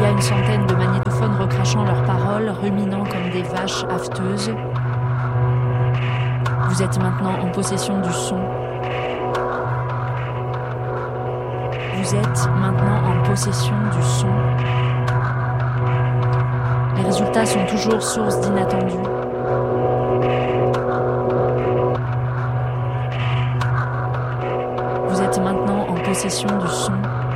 y a une centaine de magnétophones recrachant leurs paroles, ruminant comme des vaches hafteuses. Vous êtes maintenant en possession du son. Vous êtes maintenant en possession du son. Les résultats sont toujours source d'inattendus. Vous êtes maintenant en possession du son.